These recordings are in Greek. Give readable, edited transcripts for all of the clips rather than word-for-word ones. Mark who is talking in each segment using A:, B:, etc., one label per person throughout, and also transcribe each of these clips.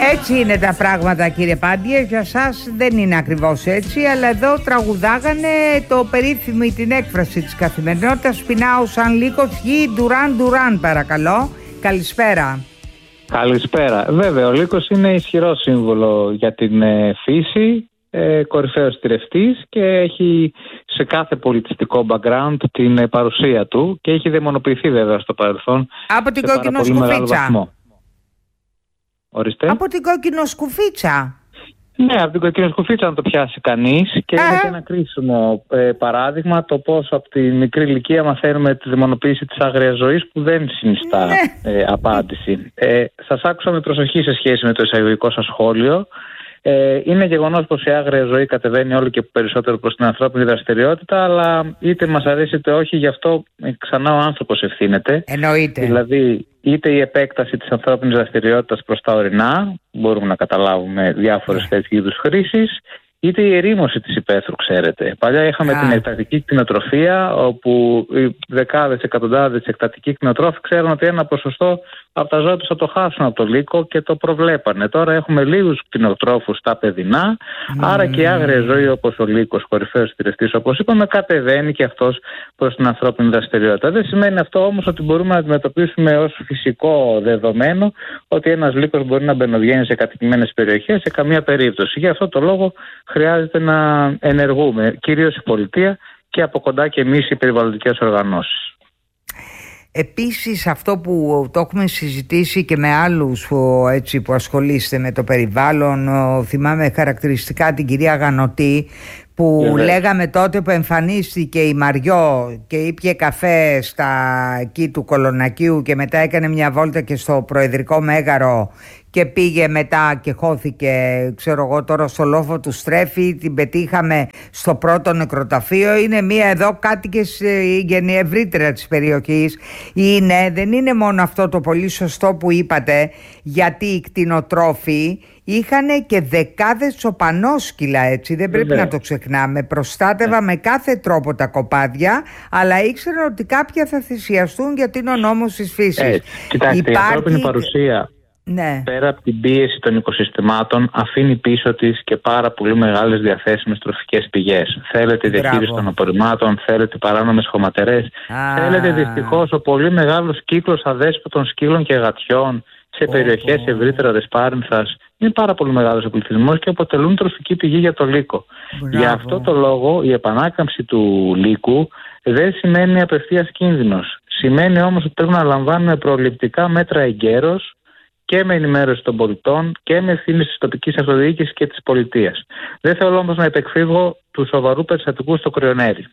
A: Έτσι είναι τα πράγματα, κύριε Πάντιε. Για σας δεν είναι ακριβώς έτσι, αλλά εδώ τραγουδάγανε το περίφημη την έκφραση της καθημερινότητας. Πεινάω σαν λύκος γη, Ντουράν Ντουράν, παρακαλώ. Καλησπέρα.
B: Καλησπέρα. Βέβαια, ο λύκος είναι ισχυρό σύμβολο για την φύση, κορυφαίος θηρευτής και έχει σε κάθε πολιτιστικό background την παρουσία του και έχει δαιμονοποιηθεί βέβαια στο παρελθόν
A: από την κόκκινο σκουφίτσα.
B: Ορίστε.
A: Από την κόκκινο σκουφίτσα.
B: Ναι, από την κόκκινο σκουφίτσα να το πιάσει κανείς και είναι και ένα κρίσιμο παράδειγμα το πώς από τη μικρή ηλικία μαθαίνουμε τη δαιμονοποίηση της άγριας ζωής που δεν συνιστά απάντηση. Σας άκουσα με προσοχή σε σχέση με το εισαγωγικό σας σχόλιο. Είναι γεγονός πως η άγρια ζωή κατεβαίνει όλο και περισσότερο προς την ανθρώπινη δραστηριότητα, αλλά είτε μας αρέσει είτε όχι, γι' αυτό ξανά ο άνθρωπος ευθύνεται.
A: Εννοείται.
B: Δηλαδή, είτε η επέκταση της ανθρώπινης δραστηριότητας προς τα ορεινά, μπορούμε να καταλάβουμε διάφορες τέτοιου είδους χρήσεις, είτε η ερήμωση της υπαίθρου, ξέρετε. Παλιά είχαμε την εκτατική κτηνοτροφία, όπου οι δεκάδες, εκατοντάδες εκτατικοί κτηνοτρόφοι ξέρουν ότι ένα ποσοστό από τα ζώα τους θα το χάσουν από το λύκο και το προβλέπανε. Τώρα έχουμε λίγους κτηνοτρόφους στα παιδινά, άρα και η άγρια ζωή όπως ο λύκος, κορυφαίος θηρευτής όπως είπαμε, κατεβαίνει και αυτός προς την ανθρώπινη δραστηριότητα. Δεν σημαίνει αυτό όμως ότι μπορούμε να αντιμετωπίσουμε ως φυσικό δεδομένο ότι ένας λύκος μπορεί να μπαινοβγαίνει σε κατοικημένες περιοχές σε καμία περίπτωση. Γι' αυτό το λόγο χρειάζεται να ενεργούμε, κυρίως η πολιτεία και από κοντά και εμείς οι περιβαλλοντικές οργανώσεις.
A: Επίσης αυτό που το έχουμε συζητήσει και με άλλους που ασχολείστε με το περιβάλλον, θυμάμαι χαρακτηριστικά την κυρία Γανωτή που λέγαμε τότε που εμφανίστηκε η Μαριό και ήπιε καφέ εκεί του Κολονακίου και μετά έκανε μια βόλτα και στο Προεδρικό Μέγαρο και πήγε μετά και χώθηκε, ξέρω εγώ τώρα, στο λόφο του Στρέφη. Την πετύχαμε στο πρώτο νεκροταφείο. Είναι μία εδώ κάτοικες ευρύτερα της περιοχής. Δεν είναι μόνο αυτό το πολύ σωστό που είπατε, γιατί οι κτηνοτρόφοι είχαν και δεκάδες τσοπανόσκυλα, έτσι, δεν πρέπει να το ξεχνάμε. Προστάτευα με κάθε τρόπο τα κοπάδια, αλλά ήξερα ότι κάποια θα θυσιαστούν γιατί είναι ο νόμος της φύσης.
B: Κοιτάξτε, η ανθρώπινη παρουσία πέρα από την πίεση των οικοσυστημάτων αφήνει πίσω της και πάρα πολύ μεγάλες διαθέσιμες τροφικές πηγές. Θέλετε διαχείριση των απορριμμάτων, θέλετε παράνομες χωματερές, θέλετε δυστυχώς ο πολύ μεγάλος κύκλος αδέσποτων σκύλων και γατιών σε περιοχές ευρύτερα της Πάρνηθας. Είναι πάρα πολύ μεγάλος ο πληθυσμός και αποτελούν τροφική πηγή για το λύκο. Για αυτό το λόγο η επανάκαμψη του λύκου δεν σημαίνει απευθείας κίνδυνος. Σημαίνει όμως ότι πρέπει να λαμβάνουμε προληπτικά μέτρα εγκαίρως και με ενημέρωση των πολιτών και με ευθύνη της τοπικής αυτοδιοίκησης και της πολιτείας. Δεν θέλω όμως να επεκφύγω του σοβαρού περιστατικού στο Κρυονέρι.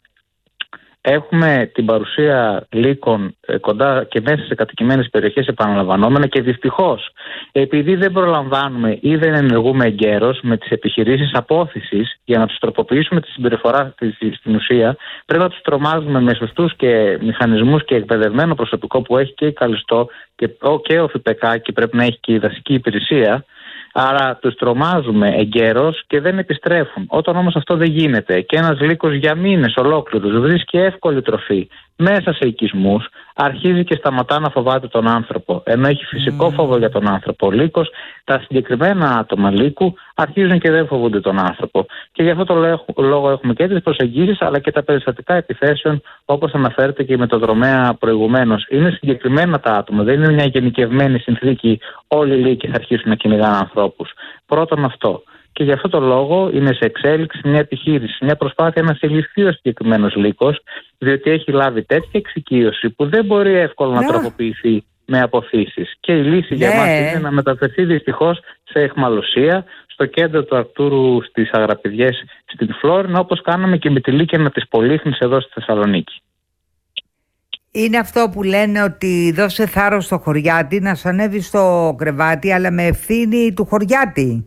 B: Έχουμε την παρουσία λύκων κοντά και μέσα σε κατοικημένες περιοχές επαναλαμβανόμενα και δυστυχώς επειδή δεν προλαμβάνουμε ή δεν ενεργούμε εγκαίρως με τις επιχειρήσεις απόθυσης για να τους τροποποιήσουμε τη συμπεριφορά στην ουσία, πρέπει να τους τρομάζουμε με σωστούς και μηχανισμούς και εκπαιδευμένο προσωπικό που έχει και η Καλιστό και ο ΦΠΚ και πρέπει να έχει και η δασική υπηρεσία. Άρα τους τρομάζουμε εγκαίρως και δεν επιστρέφουν. Όταν όμως αυτό δεν γίνεται και ένας λύκος για μήνες ολόκληρους βρίσκει εύκολη τροφή μέσα σε οικισμούς, αρχίζει και σταματά να φοβάται τον άνθρωπο. Ενώ έχει φυσικό φόβο για τον άνθρωπο ο λύκος, τα συγκεκριμένα άτομα λύκου αρχίζουν και δεν φοβούνται τον άνθρωπο. Και γι' αυτό το λόγο έχουμε και τις προσεγγίσεις αλλά και τα περιστατικά επιθέσεων, όπως αναφέρεται και με το δρομέα προηγουμένως. Είναι συγκεκριμένα τα άτομα, δεν είναι μια γενικευμένη συνθήκη. Όλοι οι λύκοι θα αρχίσουν να κυνηγάνε ανθρώπους. Πρώτον αυτό. Και γι' αυτό το λόγο είναι σε εξέλιξη μια επιχείρηση, μια προσπάθεια να συλληφθεί ο συγκεκριμένος λύκος, διότι έχει λάβει τέτοια εξοικείωση που δεν μπορεί εύκολα να τροποποιηθεί με αποθήσεις. Και η λύση για μας είναι να μεταφερθεί δυστυχώς σε αιχμαλωσία στο κέντρο του Αρκτούρου στις Αγραπηδιές στην Φλόρινα, όπως κάναμε και με τη Λύκαινα της Πολύχνης εδώ στη Θεσσαλονίκη.
A: Είναι αυτό που λένε ότι δώσε θάρρος στο χωριάτη να σ' ανέβει στο κρεβάτι, αλλά με ευθύνη του χωριάτη.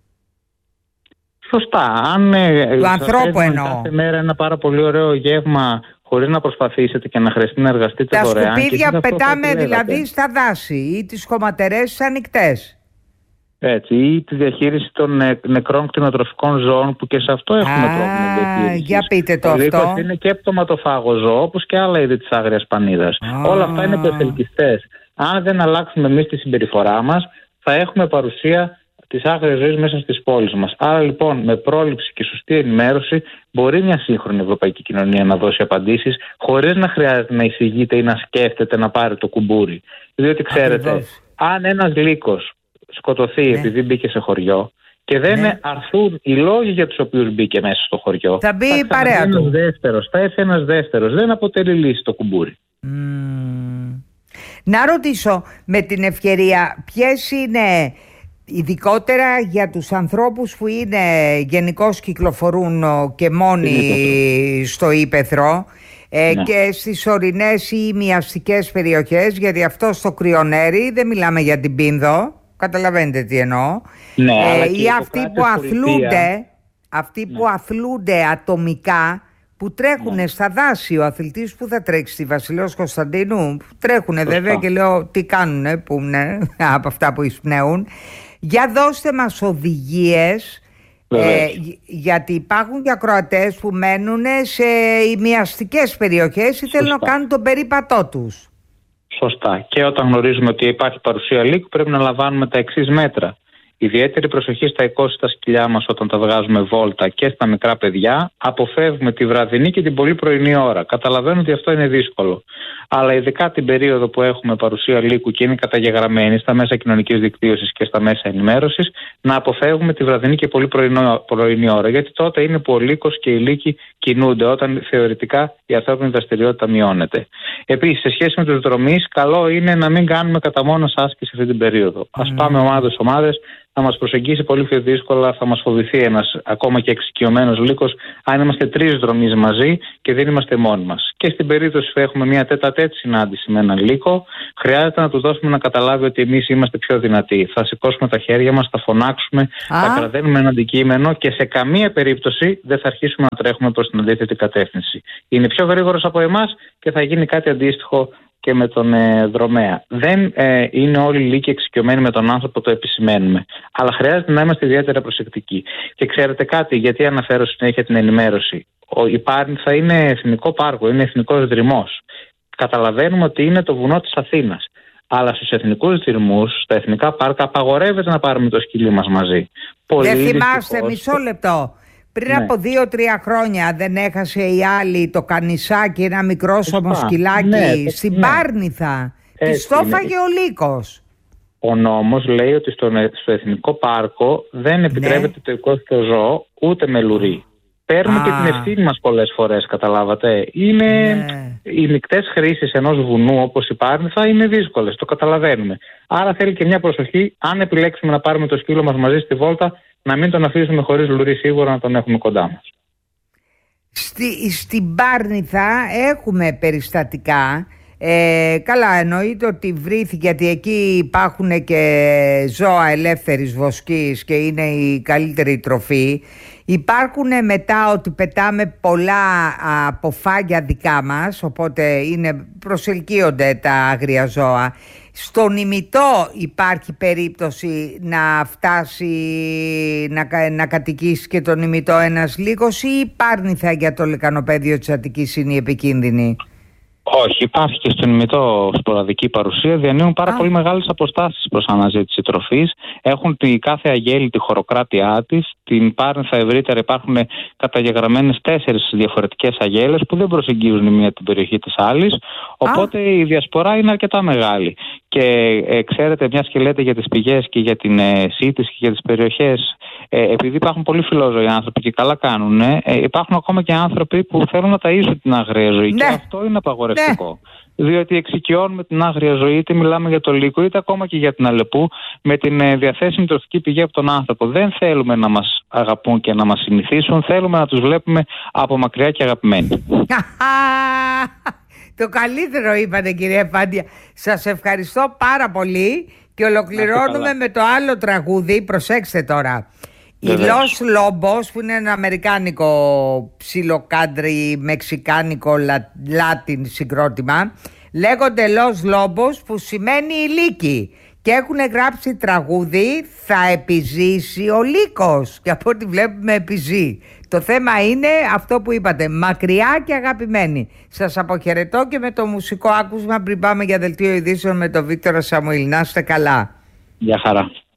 B: Σωστά. Αν
A: του ανθρώπου εννοώ.
B: Κάθε μέρα ένα πάρα πολύ ωραίο γεύμα χωρίς να προσπαθήσετε και να χρειαστεί να εργαστείτε δωρεάν.
A: Τα σκουπίδια πετάμε δηλαδή στα δάση ή τις χωματερές ανοιχτές.
B: Έτσι, ή τη διαχείριση των νεκρών κτηνοτροφικών ζώων που και σε αυτό έχουμε πρόβλημα διαχείρισης.
A: Για πείτε το αυτό.
B: Ο λύκος είναι και πτωματοφάγο ζώο όπως και άλλα είδη της άγριας πανίδας. Όλα αυτά είναι προσελκυστές. Αν δεν αλλάξουμε εμείς τη συμπεριφορά μας θα έχουμε παρουσία της άγριας ζωής μέσα στις πόλεις μας. Άρα λοιπόν με πρόληψη και σωστή ενημέρωση μπορεί μια σύγχρονη ευρωπαϊκή κοινωνία να δώσει απαντήσεις χωρίς να χρειάζεται να εισηγείται ή να σκέφτεται να πάρει το κουμπούρι. Διότι ξέρετε, αν ένας λύκος σκοτωθεί επειδή μπήκε σε χωριό και δεν αρθούν οι λόγοι για τους οποίους μπήκε μέσα στο χωριό,
A: θα μπει η παρέα του.
B: Θα έρθει ένας δεύτερος. Δεν αποτελεί λύση το κουμπούρι.
A: Να ρωτήσω με την ευκαιρία, ποιες είναι ειδικότερα για τους ανθρώπους που είναι γενικώς κυκλοφορούν και μόνοι στο ύπαιθρο και στις ορεινές ή ημιαστικές περιοχές, γιατί αυτό στο κρυονέρι δεν μιλάμε για την Πίνδο, καταλαβαίνετε τι εννοώ, ή αυτοί που αθλούνται ατομικά, που τρέχουν στα δάση. Ο αθλητής που θα τρέξει στη Βασιλέως Κωνσταντίνου, τρέχουν βέβαια και λέω τι κάνουνε που είναι από αυτά που εισπνέουν. Για δώστε μας οδηγίες, γιατί υπάρχουν και ακροατές που μένουν σε ημιαστικές περιοχές ή θέλουν να κάνουν τον περίπατό τους.
B: Σωστά. Και όταν γνωρίζουμε ότι υπάρχει παρουσία λύκου, πρέπει να λαμβάνουμε τα εξής μέτρα. Ιδιαίτερη προσοχή στα οικόσιτα σκυλιά μας όταν τα βγάζουμε βόλτα και στα μικρά παιδιά. Αποφεύγουμε τη βραδινή και την πολύ πρωινή ώρα. Καταλαβαίνω ότι αυτό είναι δύσκολο. Αλλά ειδικά την περίοδο που έχουμε παρουσία λύκου και είναι καταγεγραμμένη στα μέσα κοινωνικής δικτύωσης και στα μέσα ενημέρωσης, να αποφεύγουμε τη βραδινή και πολύ πρωινή ώρα. Γιατί τότε είναι που ο λύκος και οι λύκοι κινούνται, όταν θεωρητικά η ανθρώπινη δραστηριότητα μειώνεται. Επίσης, σε σχέση με τους δρομείς, καλό είναι να μην κάνουμε κατά μόνος άσκηση αυτή την περίοδο. Ας πάμε ομάδες. Θα μας προσεγγίσει πολύ πιο δύσκολα, θα μας φοβηθεί ένας ακόμα και εξοικειωμένος λύκος αν είμαστε 3 δρομείς μαζί και δεν είμαστε μόνοι μας. Και στην περίπτωση που έχουμε μια τέτα-τέτ συνάντηση με έναν λύκο, χρειάζεται να του δώσουμε να καταλάβει ότι εμείς είμαστε πιο δυνατοί. Θα σηκώσουμε τα χέρια μας, θα φωνάξουμε, θα κραταίνουμε ένα αντικείμενο και σε καμία περίπτωση δεν θα αρχίσουμε να τρέχουμε προς την αντίθετη κατεύθυνση. Είναι πιο γρήγορος από εμάς και θα γίνει κάτι αντίστοιχο και με τον δρομέα. Δεν είναι όλοι οι λύκοι εξοικειωμένοι με τον άνθρωπο, το επισημαίνουμε. Αλλά χρειάζεται να είμαστε ιδιαίτερα προσεκτικοί. Και ξέρετε κάτι, γιατί αναφέρω συνέχεια την ενημέρωση. Η Πάρνηθα είναι εθνικό πάρκο, είναι εθνικός δρυμός. Καταλαβαίνουμε ότι είναι το βουνό της Αθήνας. Αλλά στους εθνικούς δρυμούς, στα εθνικά πάρκα, απαγορεύεται να πάρουμε το σκυλί μας μαζί.
A: Δεν θυμάστε, μισό λεπτό. Πριν από 2-3 χρόνια δεν έχασε η άλλη το κανισάκι, ένα μικρό σκυλάκι στην Πάρνηθα. Της το έφαγε ο λύκος.
B: Ο νόμος λέει ότι στο εθνικό πάρκο δεν επιτρέπεται το οικόθητο ζώο ούτε με λουρί. Παίρνουμε και την ευθύνη μας πολλές φορές, καταλάβατε. Οι μεικτές χρήσεις ενός βουνού όπως η Πάρνηθα είναι δύσκολες, το καταλαβαίνουμε. Άρα θέλει και μια προσοχή, αν επιλέξουμε να πάρουμε το σκύλο μας μαζί στη βόλτα, να μην τον αφήσουμε χωρίς λουρί, σίγουρα να τον έχουμε κοντά μας.
A: Στην Πάρνηθα έχουμε περιστατικά. Καλά, εννοείται ότι βρήθηκε, γιατί εκεί υπάρχουν και ζώα ελεύθερης βοσκής και είναι η καλύτερη τροφή. Υπάρχουν μετά ότι πετάμε πολλά αποφάγια δικά μας, οπότε προσελκύονται τα άγρια ζώα. Στον ημιτό υπάρχει περίπτωση να φτάσει να κατοικήσει και τον ημιτό ένας λύκος, ή η Πάρνηθα για το λεκανοπέδιο της Αττικής είναι η επικίνδυνη?
B: Όχι, υπάρχει και στον ημιτό σποραδική παρουσία. Διανύουν πάρα πολύ μεγάλες αποστάσεις προς αναζήτηση τροφής. Έχουν κάθε αγέλη τη χωροκράτειά της. Την Πάρνηθα ευρύτερα υπάρχουν καταγεγραμμένες 4 διαφορετικές αγέλες που δεν προσεγγίζουν η μία την περιοχή της άλλης. Οπότε η διασπορά είναι αρκετά μεγάλη. Και ξέρετε, μιας και λέτε για τις πηγές και για την σύντηση και για τις περιοχές, επειδή υπάρχουν πολύ φιλόζωοι άνθρωποι και καλά κάνουν, υπάρχουν ακόμα και άνθρωποι που θέλουν να ταΐσουν την άγρια ζωή. Και αυτό είναι απαγορευτικό. Διότι εξοικειώνουμε την άγρια ζωή, είτε μιλάμε για το λύκο, είτε ακόμα και για την αλεπού, με την διαθέσιμη τροφική πηγή από τον άνθρωπο. Δεν θέλουμε να μας αγαπούν και να μας συνηθίσουν, θέλουμε να τους βλέπουμε από μακριά και αγαπημένοι.
A: Το καλύτερο είπατε, κυρία Φάντια. Σας ευχαριστώ πάρα πολύ και ολοκληρώνουμε με το άλλο τραγούδι. Προσέξτε τώρα. Η Los Lobos, που είναι ένα αμερικάνικο ψιλοκάντρι, μεξικάνικο λάτιν συγκρότημα, λέγονται Los Lobos, που σημαίνει η λύκη, και έχουν γράψει τραγούδι «Θα επιζήσει ο λύκος», και από ό,τι βλέπουμε επιζεί. Το θέμα είναι αυτό που είπατε, μακριά και αγαπημένοι. Σας αποχαιρετώ και με το μουσικό άκουσμα πριν πάμε για δελτίο ειδήσεων με τον Βίκτορα Σαμουήλ. Να είστε καλά.
B: Γεια χαρά.